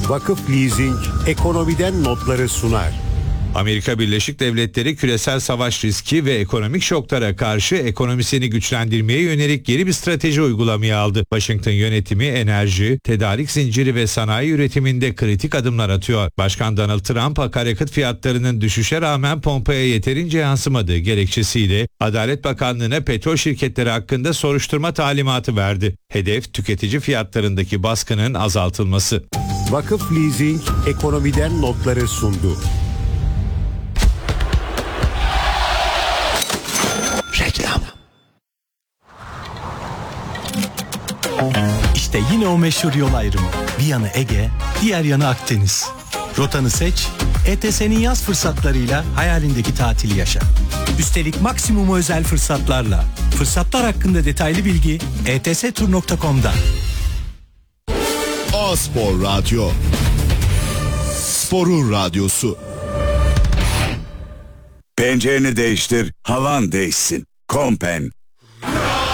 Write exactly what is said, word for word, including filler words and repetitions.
Vakıf Leasing ekonomiden notları sunar. Amerika Birleşik Devletleri küresel savaş riski ve ekonomik şoklara karşı ekonomisini güçlendirmeye yönelik yeni bir strateji uygulamaya aldı. Washington yönetimi enerji, tedarik zinciri ve sanayi üretiminde kritik adımlar atıyor. Başkan Donald Trump akaryakıt fiyatlarının düşüşe rağmen pompaya yeterince yansımadığı gerekçesiyle Adalet Bakanlığı'na petrol şirketleri hakkında soruşturma talimatı verdi. Hedef tüketici fiyatlarındaki baskının azaltılması. Vakıf Leasing ekonomiden notları sundu. Reklam. İşte yine o meşhur yol ayrımı. Bir yanı Ege, diğer yanı Akdeniz. Rotanı seç, E T S'nin yaz fırsatlarıyla hayalindeki tatili yaşa. Üstelik maksimum özel fırsatlarla. Fırsatlar hakkında detaylı bilgi e t s tur nokta com'da. A-Spor Radyo. Sporun radyosu. Pencereni değiştir, havan değişsin. Kompen,